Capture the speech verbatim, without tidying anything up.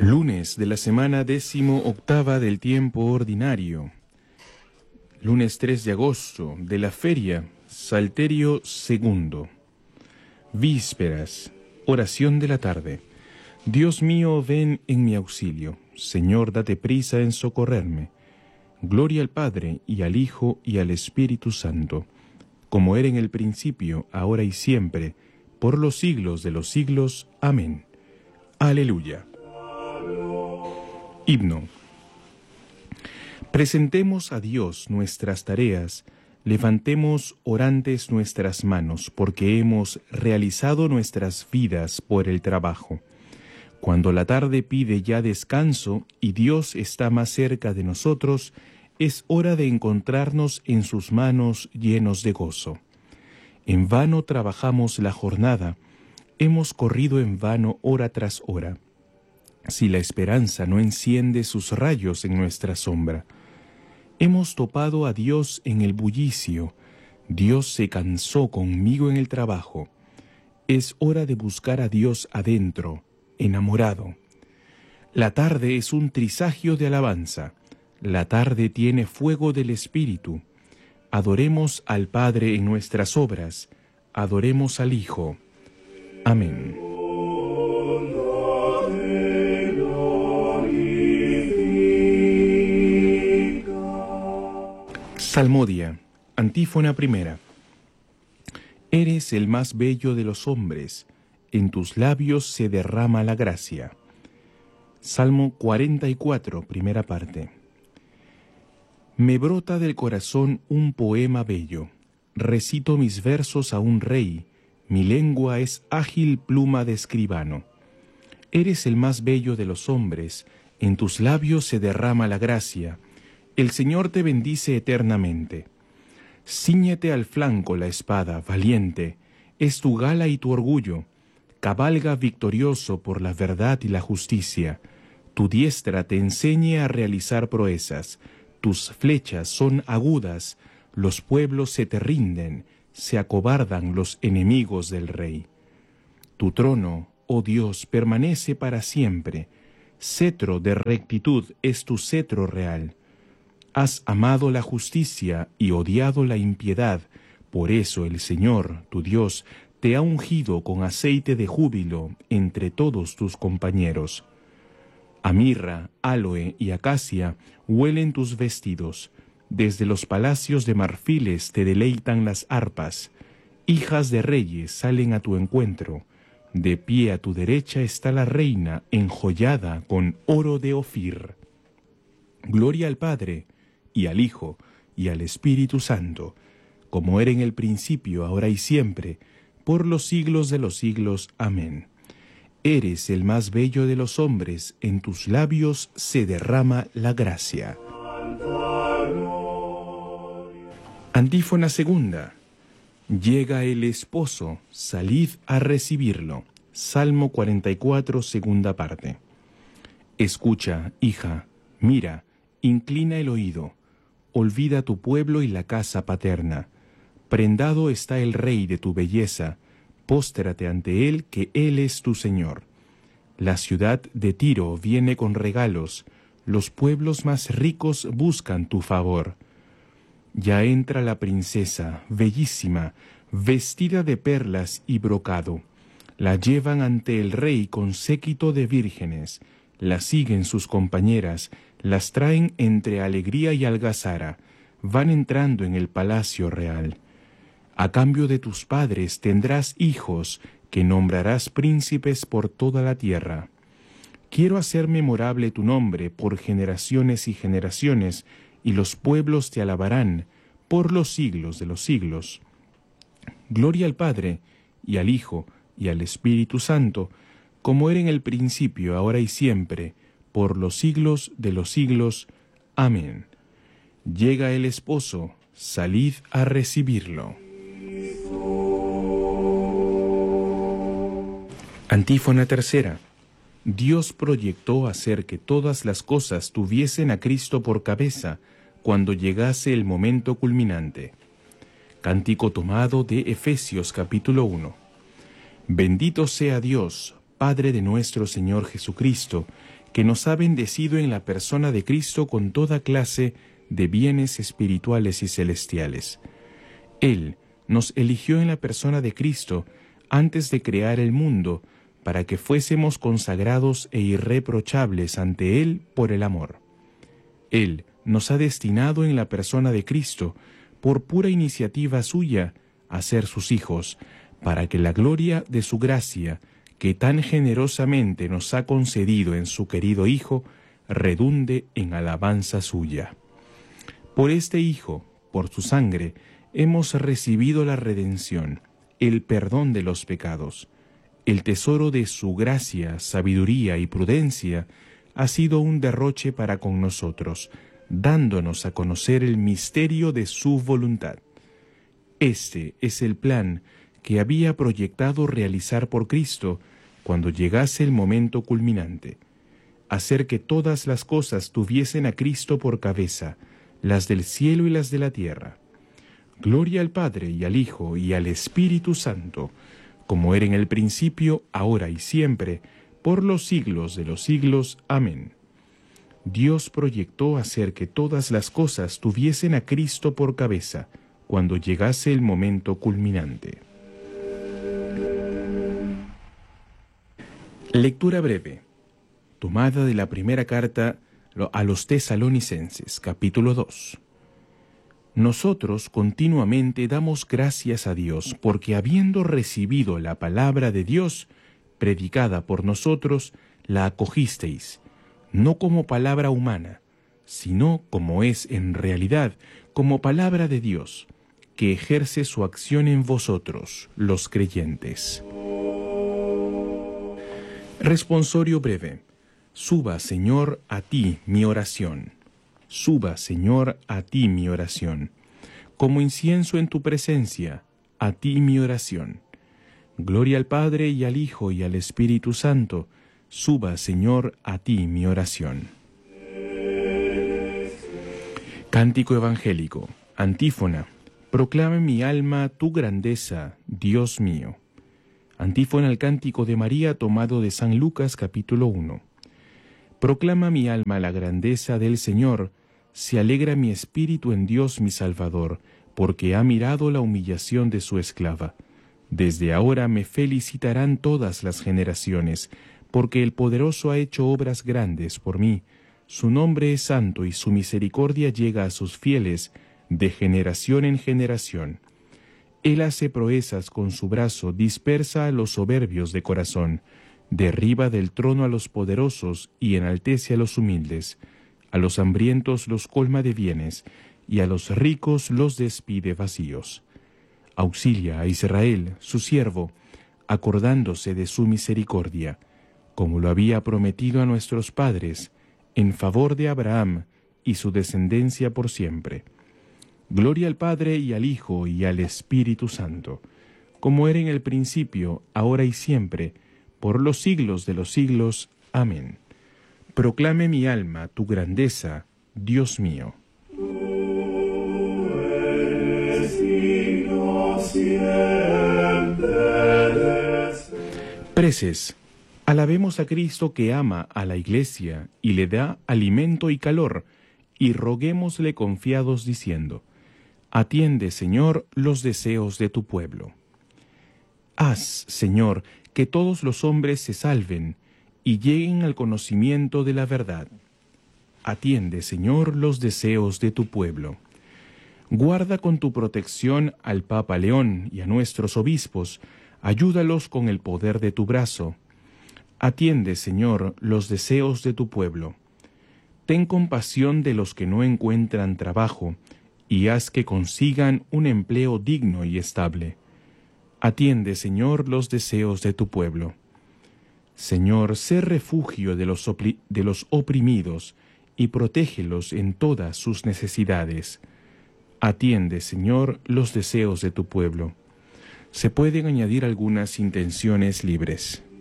Lunes de la semana décimo octava del tiempo ordinario. Lunes tres de agosto de la feria, Salterio segundo. Vísperas, oración de la tarde. Dios mío, ven en mi auxilio. Señor, date prisa en socorrerme. Gloria al Padre, y al Hijo, y al Espíritu Santo, como era en el principio, ahora y siempre, por los siglos de los siglos. Amén. Aleluya. Himno. Presentemos a Dios nuestras tareas, levantemos orantes nuestras manos, porque hemos realizado nuestras vidas por el trabajo. Cuando la tarde pide ya descanso y Dios está más cerca de nosotros, es hora de encontrarnos en sus manos llenos de gozo. En vano trabajamos la jornada, hemos corrido en vano hora tras hora, si la esperanza no enciende sus rayos en nuestra sombra. Hemos topado a Dios en el bullicio, Dios se cansó conmigo en el trabajo. Es hora de buscar a Dios adentro, enamorado. La tarde es un trisagio de alabanza, la tarde tiene fuego del Espíritu. Adoremos al Padre en nuestras obras, adoremos al Hijo. Amén. Salmodia, antífona primera. Eres el más bello de los hombres, en tus labios se derrama la gracia. Salmo cuarenta y cuatro, primera parte. Me brota del corazón un poema bello, recito mis versos a un rey, mi lengua es ágil pluma de escribano. Eres el más bello de los hombres, en tus labios se derrama la gracia, el Señor te bendice eternamente. Cíñete al flanco la espada, valiente, es tu gala y tu orgullo, cabalga victorioso por la verdad y la justicia, tu diestra te enseñe a realizar proezas, tus flechas son agudas, los pueblos se te rinden, se acobardan los enemigos del rey. Tu trono, oh Dios, permanece para siempre, cetro de rectitud es tu cetro real. Has amado la justicia y odiado la impiedad, por eso el Señor, tu Dios, te ha ungido con aceite de júbilo entre todos tus compañeros. A mirra, áloe y acacia huelen tus vestidos, desde los palacios de marfiles te deleitan las arpas, hijas de reyes salen a tu encuentro, de pie a tu derecha está la reina enjollada con oro de Ofir. Gloria al Padre, y al Hijo, y al Espíritu Santo, como era en el principio, ahora y siempre, por los siglos de los siglos. Amén. Eres el más bello de los hombres, en tus labios se derrama la gracia. Antífona segunda. Llega el esposo, salid a recibirlo. Salmo cuarenta y cuatro, segunda parte. Escucha, hija, mira, inclina el oído, olvida tu pueblo y la casa paterna. Prendado está el rey de tu belleza, póstrate ante él, que él es tu Señor. La ciudad de Tiro viene con regalos, los pueblos más ricos buscan tu favor. Ya entra la princesa, bellísima, vestida de perlas y brocado. La llevan ante el rey con séquito de vírgenes, la siguen sus compañeras, las traen entre alegría y algazara, van entrando en el palacio real. A cambio de tus padres tendrás hijos, que nombrarás príncipes por toda la tierra. Quiero hacer memorable tu nombre por generaciones y generaciones, y los pueblos te alabarán por los siglos de los siglos. Gloria al Padre, y al Hijo, y al Espíritu Santo, como era en el principio, ahora y siempre, por los siglos de los siglos. Amén. Llega el esposo, salid a recibirlo. Antífona tercera. Dios proyectó hacer que todas las cosas tuviesen a Cristo por cabeza cuando llegase el momento culminante. Cántico tomado de Efesios capítulo uno. Bendito sea Dios, Padre de nuestro Señor Jesucristo, que nos ha bendecido en la persona de Cristo con toda clase de bienes espirituales y celestiales. Él nos eligió en la persona de Cristo antes de crear el mundo, para que fuésemos consagrados e irreprochables ante Él por el amor. Él nos ha destinado en la persona de Cristo, por pura iniciativa suya, a ser sus hijos, para que la gloria de su gracia, que tan generosamente nos ha concedido en su querido Hijo, redunde en alabanza suya. Por este Hijo, por su sangre, hemos recibido la redención, el perdón de los pecados. El tesoro de su gracia, sabiduría y prudencia ha sido un derroche para con nosotros, dándonos a conocer el misterio de su voluntad. Este es el plan que había proyectado realizar por Cristo cuando llegase el momento culminante: hacer que todas las cosas tuviesen a Cristo por cabeza, las del cielo y las de la tierra. Gloria al Padre y al Hijo y al Espíritu Santo, como era en el principio, ahora y siempre, por los siglos de los siglos. Amén. Dios proyectó hacer que todas las cosas tuviesen a Cristo por cabeza, cuando llegase el momento culminante. Lectura breve, tomada de la primera carta a los Tesalonicenses, capítulo dos. Nosotros continuamente damos gracias a Dios, porque habiendo recibido la palabra de Dios, predicada por nosotros, la acogisteis, no como palabra humana, sino como es en realidad, como palabra de Dios, que ejerce su acción en vosotros, los creyentes. Responsorio breve. Suba, Señor, a ti mi oración. Suba, Señor, a ti mi oración. Como incienso en tu presencia, a ti mi oración. Gloria al Padre y al Hijo y al Espíritu Santo. Suba, Señor, a ti mi oración. Cántico evangélico. Antífona. Proclame mi alma tu grandeza, Dios mío. Antífona al Cántico de María tomado de San Lucas capítulo uno. Proclama mi alma la grandeza del Señor, se alegra mi espíritu en Dios mi Salvador, porque ha mirado la humillación de su esclava. Desde ahora me felicitarán todas las generaciones, porque el Poderoso ha hecho obras grandes por mí. Su nombre es santo y su misericordia llega a sus fieles de generación en generación. Él hace proezas con su brazo, dispersa a los soberbios de corazón, derriba del trono a los poderosos y enaltece a los humildes. A los hambrientos los colma de bienes, y a los ricos los despide vacíos. Auxilia a Israel, su siervo, acordándose de su misericordia, como lo había prometido a nuestros padres, en favor de Abraham y su descendencia por siempre. Gloria al Padre y al Hijo y al Espíritu Santo, como era en el principio, ahora y siempre, por los siglos de los siglos. Amén. Proclame mi alma tu grandeza, Dios mío. Preces. Alabemos a Cristo que ama a la Iglesia y le da alimento y calor, y roguémosle confiados diciendo: atiende, Señor, los deseos de tu pueblo. Haz, Señor, que todos los hombres se salven y lleguen al conocimiento de la verdad. Atiende, Señor, los deseos de tu pueblo. Guarda con tu protección al Papa León y a nuestros obispos, ayúdalos con el poder de tu brazo. Atiende, Señor, los deseos de tu pueblo. Ten compasión de los que no encuentran trabajo, y haz que consigan un empleo digno y estable. Atiende, Señor, los deseos de tu pueblo. Señor, sé refugio de los, opri- de los oprimidos, y protégelos en todas sus necesidades. Atiende, Señor, los deseos de tu pueblo. Se pueden añadir algunas intenciones libres.